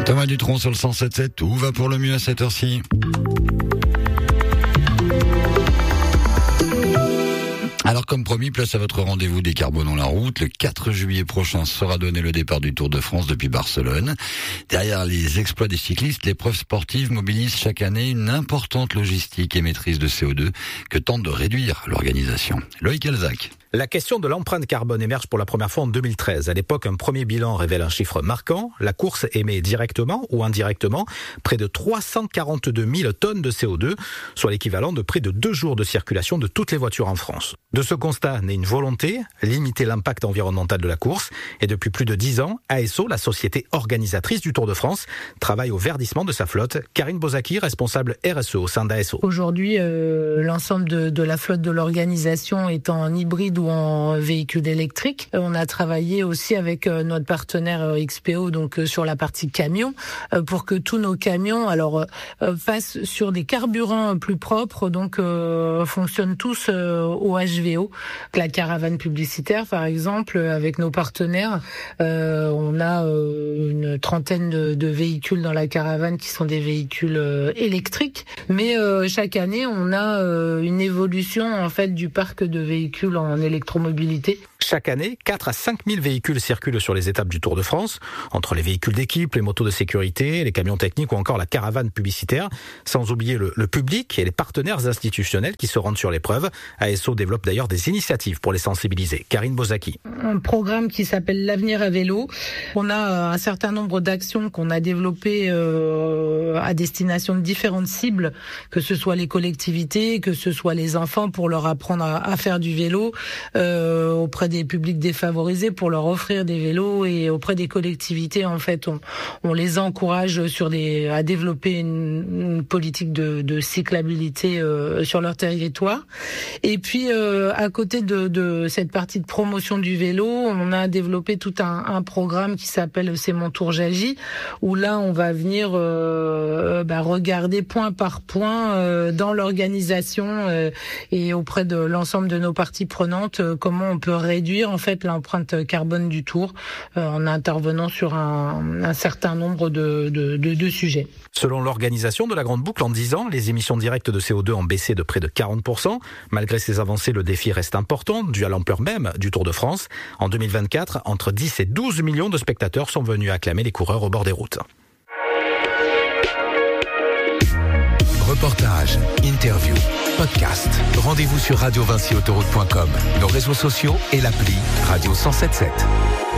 Thomas Dutronc sur le 107.7, tout va pour le mieux à cette heure-ci. Alors comme promis, place à votre rendez-vous Décarbonons la route. Le 4 juillet prochain sera donné le départ du Tour de France depuis Barcelone. Derrière les exploits des cyclistes, l'épreuve sportive mobilise chaque année une importante logistique et maîtrise de CO2 que tente de réduire l'organisation. Loïc Elzac. La question de l'empreinte carbone émerge pour la première fois en 2013. À l'époque, un premier bilan révèle un chiffre marquant. La course émet directement ou indirectement près de 342 000 tonnes de CO2, soit l'équivalent de près de 2 jours de circulation de toutes les voitures en France. De ce constat naît une volonté, limiter l'impact environnemental de la course. Et depuis plus de 10 ans, ASO, la société organisatrice du Tour de France, travaille au verdissement de sa flotte. Karine Bozaki, responsable RSE au sein d'ASO. Aujourd'hui, l'ensemble de la flotte de l'organisation est en hybride ou en véhicule électrique. On a travaillé aussi avec notre partenaire XPO donc sur la partie camion pour que tous nos camions passent sur des carburants plus propres, donc fonctionnent tous au HVO. La caravane publicitaire par exemple, avec nos partenaires, on a une trentaine de véhicules dans la caravane qui sont des véhicules électriques, mais chaque année on a une évolution en fait du parc de véhicules en électromobilité. Chaque année, 4 à 5 000 véhicules circulent sur les étapes du Tour de France, entre les véhicules d'équipe, les motos de sécurité, les camions techniques ou encore la caravane publicitaire, sans oublier le public et les partenaires institutionnels qui se rendent sur l'épreuve. ASO développe d'ailleurs des initiatives pour les sensibiliser. Karine Bozaki. Un programme qui s'appelle l'Avenir à vélo. On a un certain nombre d'actions qu'on a développées à destination de différentes cibles, que ce soit les collectivités, que ce soit les enfants pour leur apprendre à faire du vélo, auprès des publics défavorisés pour leur offrir des vélos, et auprès des collectivités en fait on les encourage à développer une politique de cyclabilité sur leur territoire. Et puis à côté de cette partie de promotion du vélo, on a développé tout un programme qui s'appelle C'est mon tour j'agis, où là on va venir regarder point par point dans l'organisation et auprès de l'ensemble de nos parties prenantes comment on peut réduire en fait l'empreinte carbone du Tour en intervenant sur un certain nombre de sujets. Selon l'organisation de la Grande Boucle, en 10 ans, les émissions directes de CO2 ont baissé de près de 40%. Malgré ces avancées, le défi reste important, dû à l'ampleur même du Tour de France. En 2024, entre 10 et 12 millions de spectateurs sont venus acclamer les coureurs au bord des routes. Reportages, interviews, podcasts. Rendez-vous sur radiovinciautoroute.com, nos réseaux sociaux et l'appli Radio 107.7.